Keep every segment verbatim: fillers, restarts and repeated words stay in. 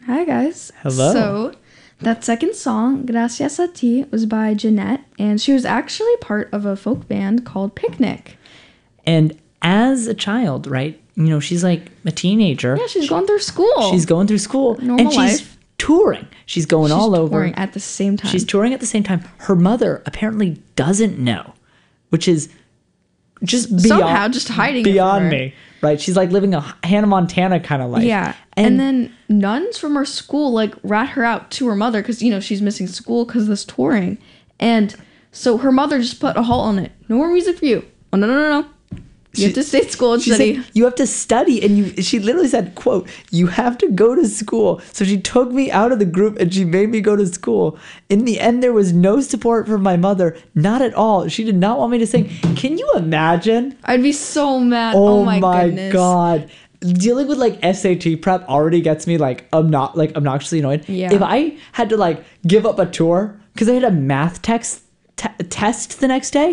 Hi, guys. Hello. So, that second song, Gracias a Ti, was by Jeanette, and she was actually part of a folk band called Picnic. And as a child, right, you know, she's like a teenager. Yeah, she's going through school. She's going through school. Normal and she's life. touring. She's going She's all over. touring at the same time. She's touring at the same time. Her mother apparently doesn't know, which is just beyond, Somehow just hiding it from beyond her. me. Right? She's like living a Hannah Montana kind of life. Yeah. And, And, then nuns from her school like rat her out to her mother because, you know, she's missing school because of this touring. And so her mother just put a halt on it. No more music for you. Oh, no, no, no, no. You She- have to stay at school and she study. said, you have to study. And you, she literally said, quote, you have to go to school. So she took me out of the group and she made me go to school. In the end, there was no support from my mother. Not at all. She did not want me to sing. Can you imagine? I'd be so mad. Oh, Oh, my, my goodness. God. Dealing with like S A T prep already gets me like obno- like obnoxiously annoyed. Yeah. If I had to like give up a tour because I had a math text t- test the next day.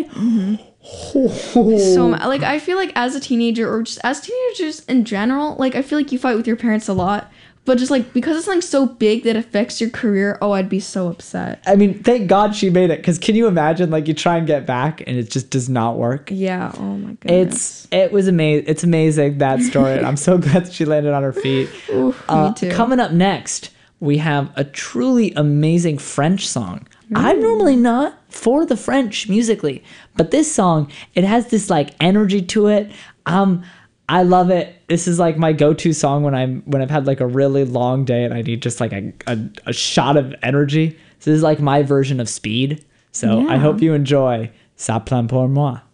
So, like, I feel like as a teenager or just as teenagers in general, like, I feel like you fight with your parents a lot. But just like, because it's something so big that affects your career, oh, I'd be so upset. I mean, thank God she made it. Because can you imagine, like, you try and get back and it just does not work? Yeah. Oh my goodness. It's it was amazing. It's amazing, that story. I'm so glad that she landed on her feet. Ooh, Uh, me too. Coming up next, we have a truly amazing French song. I'm normally not for the French musically, but this song, it has this like energy to it. Um, I love it. This is like my go-to song when I'm when I've had like a really long day and I need just like a, a, a shot of energy. So this is like my version of Speed. So I Yeah. hope you enjoy Ça Plane pour moi.